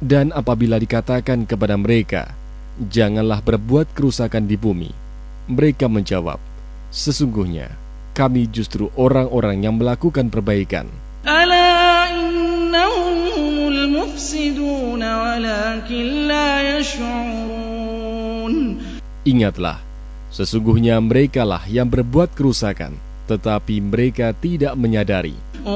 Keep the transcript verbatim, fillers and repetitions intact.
Dan apabila dikatakan kepada mereka, janganlah berbuat kerusakan di bumi, mereka menjawab, sesungguhnya kami justru orang-orang yang melakukan perbaikan. Ala innahum humul mufsidun walakin la yash'urun. Ingatlah, sesungguhnya merekalah yang berbuat kerusakan, tetapi mereka tidak menyadari.